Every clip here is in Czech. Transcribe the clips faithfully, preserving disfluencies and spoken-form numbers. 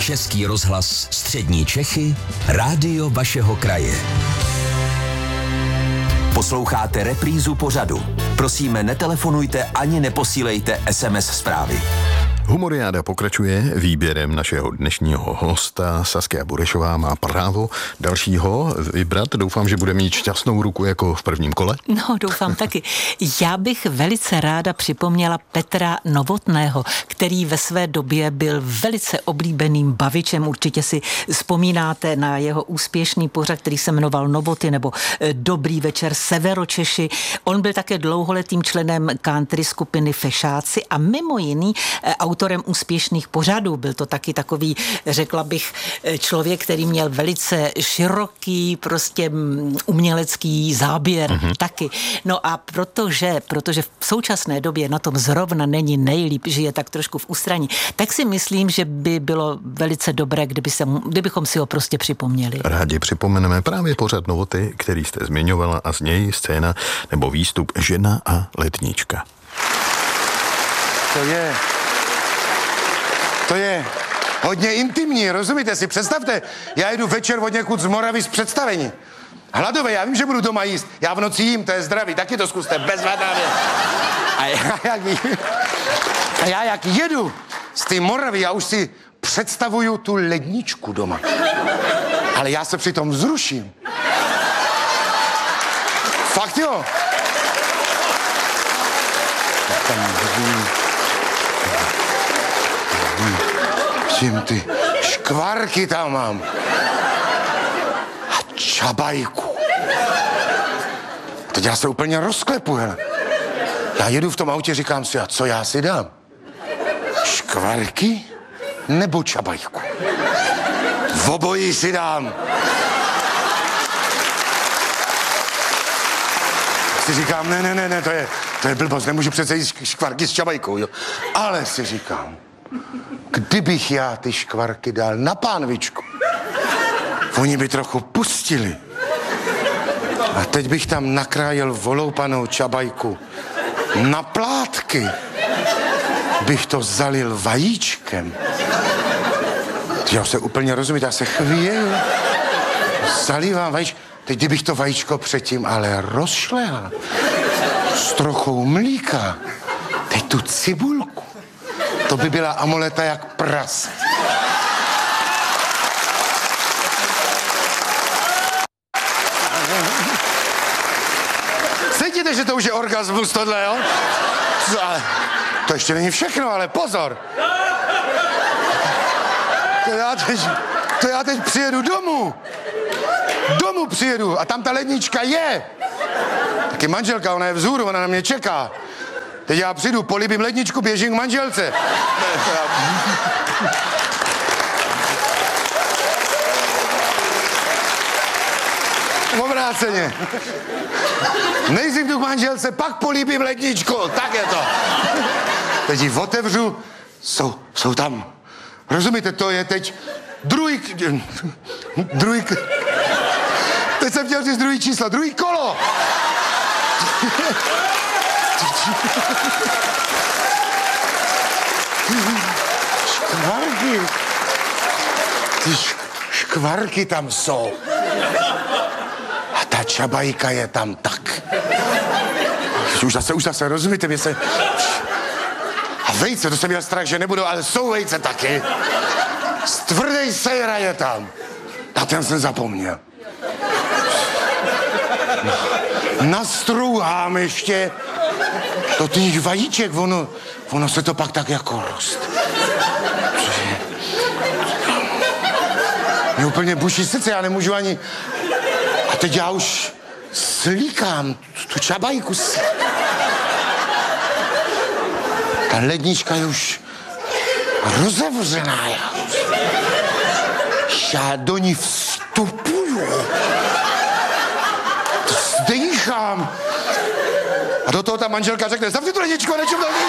Český rozhlas Střední Čechy, rádio vašeho kraje. Posloucháte reprízu pořadu. Prosíme, netelefonujte ani neposílejte es em es zprávy. Humoriáda pokračuje výběrem našeho dnešního hosta. Saskia Burešová má právo dalšího vybrat. Doufám, že bude mít šťastnou ruku jako v prvním kole. No, doufám taky. Já bych velice ráda připomněla Petra Novotného, který ve své době byl velice oblíbeným bavičem. Určitě si vzpomínáte na jeho úspěšný pořad, který se jmenoval Novoty nebo Dobrý večer Severočeši. On byl také dlouholetým členem country skupiny Fešáci a mimo jiný autorem úspěšných pořadů. Byl to taky takový, řekla bych, člověk, který měl velice široký prostě umělecký záběr mm-hmm. taky. No a protože, protože v současné době na tom zrovna není nejlíp, že je tak trošku v ústraní, tak si myslím, že by bylo velice dobré, kdyby se, kdybychom si ho prostě připomněli. Rádi připomeneme právě pořad Novoty, který jste zmiňovala a z něj scéna nebo výstup Žena a lednička. To je... To je hodně intimní, rozumíte si? Představte, já jdu večer od někud z Moravy z představení. Hladové, já vím, že budu doma jíst. Já v noci jím, to je zdraví, taky to zkuste, bezvadná věc. A já, jak, a já jak jedu z té Moravy, já už si představuju tu ledničku doma. Ale já se přitom vzruším. Fakt jo. Tam vidím... Čím ty škvarky tam mám. A čabajku. Teď já se úplně rozklepu, hele. Já jedu v tom autě, říkám si, a co já si dám? Škvarky nebo čabajku? V obojí si dám. Si říkám, ne, ne, ne, ne, to je, to je blbost, nemůžu přece jíst škvarky s čabajkou, jo. Ale si říkám, kdybych já ty škvarky dal na pánvičku, oni by trochu pustili. A teď bych tam nakrájel voloupanou čabajku na plátky. Bych to zalil vajíčkem. Já se úplně rozumím, já se chvíju. Zalívám vajíčko. Teď kdybych to vajíčko předtím ale rozšlehl s trochou mlíka. Teď tu cibulku. To by byla amoleta jak pras. Cítíte, že to už je orgasmus tohle, jo? Ale to ještě není všechno, ale pozor. To já teď, to já teď přijedu domů. Domů přijedu a tam ta lednička je. Taky manželka, ona je vzhůru, ona na mě čeká. Teď já přijdu, políbím ledničku, běžím k manželce. Obráceně. Nejdřív jdu k manželce, pak políbím ledničku. Tak je to. Teď ji otevřu, jsou, jsou tam. Rozumíte, to je teď druhý... Druhý... Teď jsem chtěl říct druhý číslo, druhý kolo. Škvarky. Ty škvarky tam jsou. A ta čabajka je tam tak. Už zase, už zase, rozumíte, mě se... A vejce, to jsem měl strach, že nebudou, ale jsou vejce taky. Stvrdej sejra je tam. Na ten jsem zapomněl. Nastrouhám ještě do těch vajíček, ono, ono se to pak tak jako rost. Mě úplně buší srdce, já nemůžu ani... A teď já už slíkám tu čabajku. Ta lednička je už rozevřená. Já, já do ní vstupuju. Dýchám. A do toho ta manželka řekne, zavři tu ledničku a nečem dal.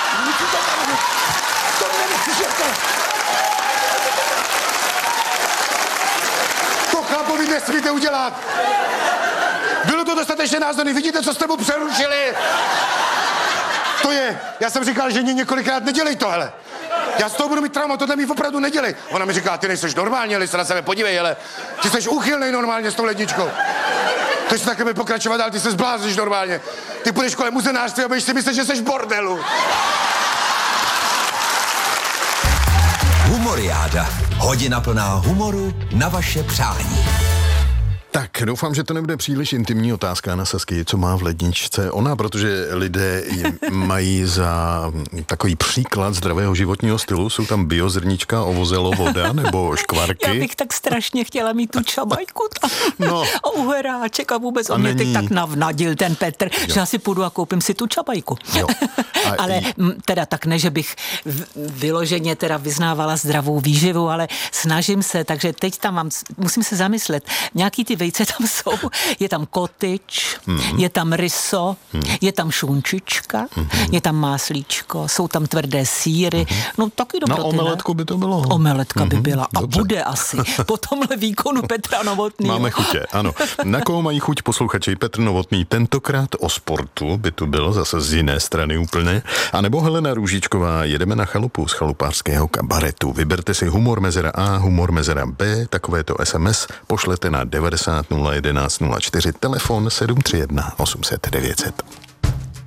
To chlapovi nesmíte udělat. Bylo to dostatečně názorný, vidíte, co jste mu přerušili? To je, já jsem říkal, že mě několikrát nedělej tohle. Já z toho budu mít trauma, tohle mi opravdu nedělej. Ona mi říká, ty nejseš normální, ale se na sebe podívej, ale ty jsi úchylnej normálně s tou ledničkou. Ty jsi takhle pokračovat dál, ty se zblázníš normálně. Ty půjdeš kolem muzenářství a budeš si myslet, že jsi v bordelu. Humoriáda. Hodina plná humoru na vaše přání. Tak, doufám, že to nebude příliš intimní otázka na Sasky, co má v ledničce ona, protože lidé mají za takový příklad zdravého životního stylu, jsou tam biozrnička, ovozelo, voda nebo škvarky. Já bych tak strašně chtěla mít tu čabajku tam. No. A uheráček a vůbec A on mě není. teď tak navnadil ten Petr, jo. že já si půjdu a koupím si tu čabajku. Jo. A ale i... m, teda tak ne, že bych v, vyloženě teda vyznávala zdravou výživu, ale snažím se, takže teď tam mám, musím se zamyslet, nějaký ty vejce tam jsou, je tam kotyč, mm-hmm. je tam ryso, mm-hmm. je tam šunčička, mm-hmm. je tam máslíčko, jsou tam tvrdé sýry, mm-hmm. no taky dobroty, Na omeletku ne? by to bylo. Omeletka mm-hmm. by byla a Dobře. bude asi po tomhle výkonu Petra Novotného. Máme chutě, ano. Na koho mají chuť posluchači? Petr Novotný tentokrát o sportu, by to bylo zase z jiné strany úplně, a nebo Helena Růžičková, jedeme na chalupu z chalupářského kabaretu. Vyberte si humor mezera A, humor mezera B, takovéto es em es pošlete na devadesát nula jedenáct nula čtyři, telefon sedm tři jedna osm set devět set.